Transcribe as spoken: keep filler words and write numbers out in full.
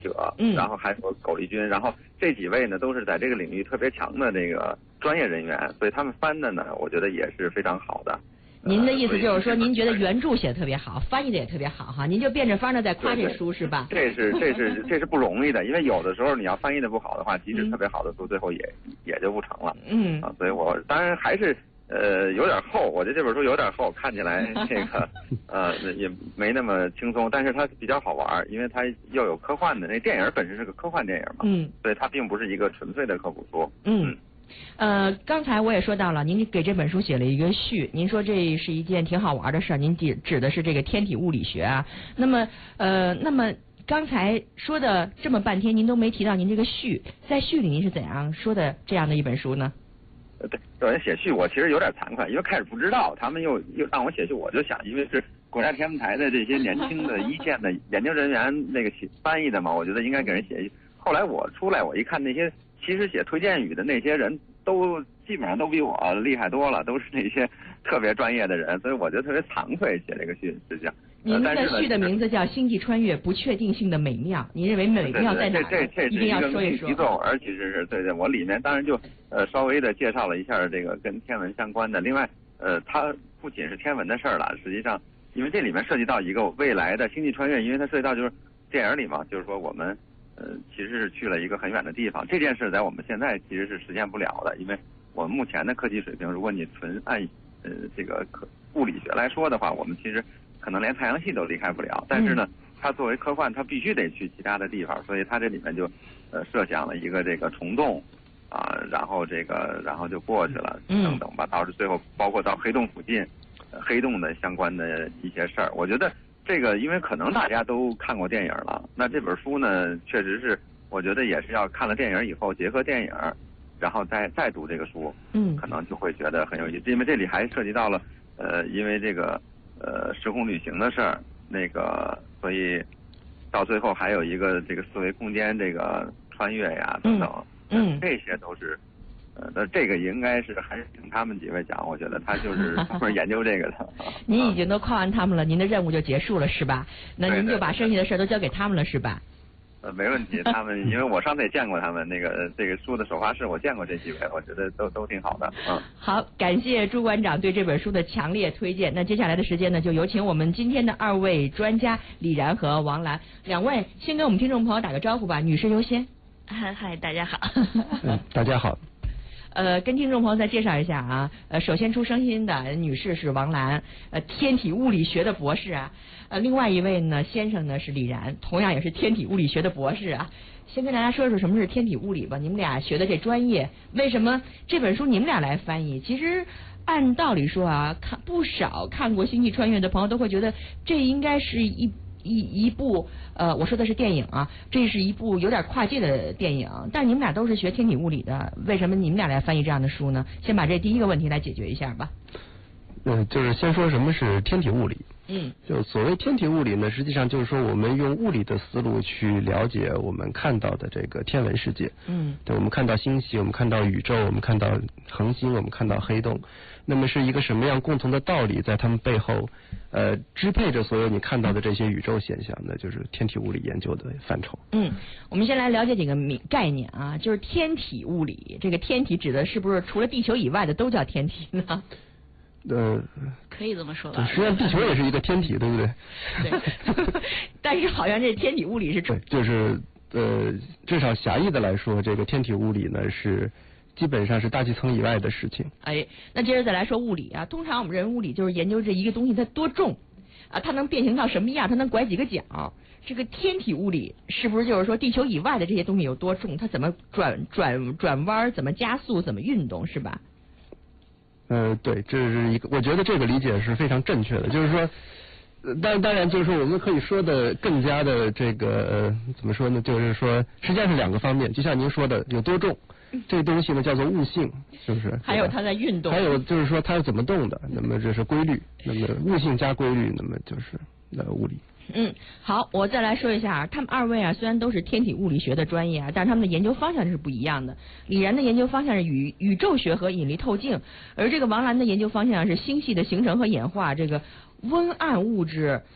者， 嗯， 然后还有苟利军，然后这几位呢都是在这个领域特别强的这个专业人员，所以他们翻的呢，我觉得也是非常好的。 您的意思就是说， 呃、 您觉得原著写的特别好，翻译的也特别好哈，您就变着法的在夸这书是吧？ 这是这是这是不容易的，因为有的时候你要翻译的不好的话，即使特别好的书，最后也也就不成了。 嗯啊，所以我当然还是呃有点厚，我觉得这本书有点厚，看起来这个呃也没那么轻松，但是它比较好玩，因为它又有科幻的，那电影本身是个科幻电影嘛， 嗯， 所以它并不是一个纯粹的科普书。 嗯。呃，刚才我也说到了，您给这本书写了一个序，您说这是一件挺好玩的事儿，您指指的是这个天体物理学啊。那么，呃，那么刚才说的这么半天，您都没提到您这个序，在序里您是怎样说的这样的一本书呢？ 呃，对，有人写序，我其实有点惭愧，因为开始不知道，他们又又让我写序，我就想，因为是国家天文台的这些年轻的一线的研究人员那个写翻译的嘛，我觉得应该给人写。后来我出来，我一看那些。其实写推荐语的那些人都基本上都比我厉害多了，都是那些特别专业的人，所以我就特别惭愧写这个序，实际上。 您的序的名字叫《星际穿越：不确定性的美妙》，您认为美妙在哪儿？ 这这这一定要说一说。 一作文其实是对对，我里面当然就呃稍微的介绍了一下这个跟天文相关的。另外，呃，它不仅是天文的事儿了，实际上因为这里面涉及到一个未来的星际穿越，因为它涉及到就是电影里嘛，就是说我们。呃，其实是去了一个很远的地方。这件事在我们现在其实是实现不了的，因为我们目前的科技水平，如果你纯按呃这个科物理学来说的话，我们其实可能连太阳系都离开不了。但是呢，它作为科幻，它必须得去其他的地方，所以它这里面就呃设想了一个这个虫洞啊，然后这个然后就过去了等等吧，导致最后包括到黑洞附近，呃、黑洞的相关的一些事儿，我觉得。这个因为可能大家都看过电影了，那这本书呢，确实是我觉得也是要看了电影以后，结合电影，然后再再读这个书， 嗯， 可能就会觉得很有意思，因为这里还涉及到了呃，因为这个呃时空旅行的事儿，那个所以到最后还有一个这个四维空间这个穿越呀等等， 嗯， 这些都是。呃，那这个应该是还是请他们几位讲，我觉得他就是专门研究这个的。 您已经都夸完他们了，您的任务就结束了是吧？那您就把剩下的事都交给他们了是吧？ 呃，没问题，他们因为我上次也见过他们那个这个书的首发式，我见过这几位，我觉得都都挺好的。嗯， 好，感谢朱馆长对这本书的强烈推荐。那接下来的时间呢，就有请我们今天的二位专家李然和王兰，两位先跟我们听众朋友打个招呼吧，女士优先。 嗨嗨，大家好。 嗯，大家好。 呃，跟听众朋友再介绍一下啊，呃，首先出声音的女士是王兰，呃，天体物理学的博士啊，呃，另外一位呢，先生呢是李然，同样也是天体物理学的博士啊。先跟大家说说什么是天体物理吧，你们俩学的这专业，为什么这本书你们俩来翻译？其实按道理说啊，看不少看过《星际穿越》的朋友都会觉得这应该是一。一一部呃，我说的是电影啊，这是一部有点跨界的电影。但你们俩都是学天体物理的，为什么你们俩来翻译这样的书呢？先把这第一个问题来解决一下吧。 嗯，就是先说什么是天体物理。 嗯， 就所谓天体物理呢，实际上就是说我们用物理的思路去了解我们看到的这个天文世界。 嗯， 对，我们看到星系，我们看到宇宙，我们看到恒星，我们看到黑洞。那么是一个什么样共同的道理在他们背后呃支配着所有你看到的这些宇宙现象呢？就是天体物理研究的范畴。 嗯，我们先来了解几个名概念啊，就是天体物理，这个天体指的是不是除了地球以外的都叫天体呢？ 呃， 可以这么说吧。 实际上地球也是一个天体，对不对？ 对。但是好像这天体物理是对，就是呃，至少狭义的来说，这个天体物理呢是基本上是大气层以外的事情。 哎，那接着再来说物理啊，通常我们认为物理就是研究这一个东西它多重啊，它能变形到什么样，它能拐几个角。这个天体物理是不是就是说地球以外的这些东西有多重，它怎么转转转弯，怎么加速，怎么运动，是吧？ 呃，对，这是一个，我觉得这个理解是非常正确的，就是说，当当然就是说我们可以说的更加的这个、呃、怎么说呢？就是说，实际上是两个方面，就像您说的，有多重，这个东西呢叫做物性，是不是？ 还有它在运动， 还有就是说它是怎么动的，那么这是规律，那么物性加规律，那么就是呃物理。 嗯，好，我再来说一下，他们二位啊，虽然都是天体物理学的专业啊，但是他们的研究方向是不一样的。李然的研究方向是宇宇宙学和引力透镜，而这个王兰的研究方向是星系的形成和演化，这个温暗物质